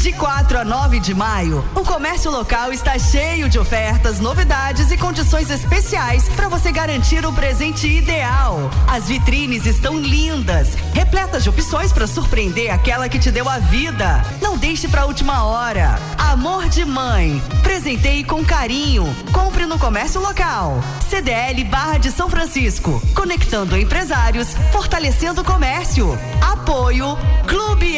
De 4 a 9 de maio, o comércio local está cheio de ofertas, novidades e condições especiais para você garantir o presente ideal. As vitrines estão lindas, repletas de opções para surpreender aquela que te deu a vida. Não deixe para a última hora. Amor de mãe, presenteie com carinho. Compre no comércio local. CDL Barra de São Francisco, conectando empresários, fortalecendo o comércio. Apoio Clube